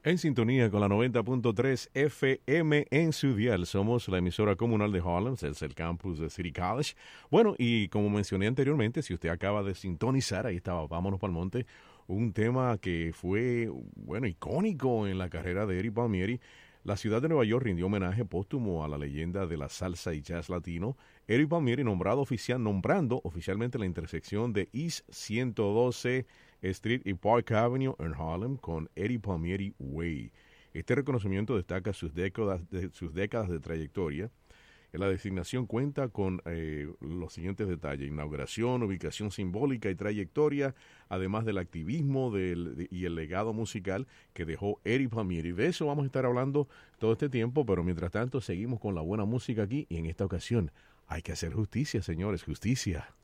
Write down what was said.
En sintonía con la 90.3 FM en su dial, somos la emisora comunal de Harlem, es el campus de City College. Bueno, y como mencioné anteriormente, si usted acaba de sintonizar, ahí estaba, vámonos para el monte, un tema que fue, bueno, icónico en la carrera de Eric Palmieri. La ciudad de Nueva York rindió homenaje póstumo a la leyenda de la salsa y jazz latino. Eric Palmieri nombrando oficialmente la intersección de East 112 Street y Park Avenue en Harlem con Eddie Palmieri Way. Este reconocimiento destaca sus décadas de trayectoria. La designación cuenta con los siguientes detalles: inauguración, ubicación simbólica y trayectoria, además del activismo y el legado musical que dejó Eddie Palmieri. De eso vamos a estar hablando todo este tiempo, pero mientras tanto seguimos con la buena música aquí y en esta ocasión hay que hacer justicia, señores, justicia.